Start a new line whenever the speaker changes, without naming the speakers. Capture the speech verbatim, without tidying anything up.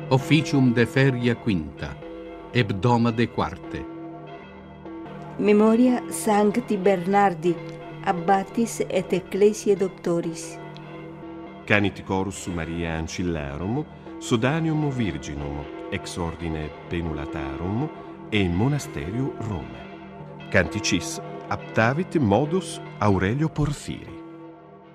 Officium de feria quinta, hebdoma de quarte.
Memoria Sancti Bernardi, Abbatis et Ecclesiae Doctoris.
Canit Chorus Maria Ancillarum, Sodanium Virginum, ex ordine Penulatarum, e in Monasterio Rome. Canticis aptavit modus Aurelio Porfiri.